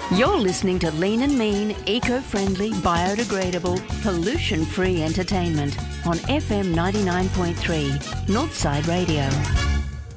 You're listening to Lean and Mean, eco-friendly, biodegradable, pollution-free entertainment on FM 99.3, Northside Radio.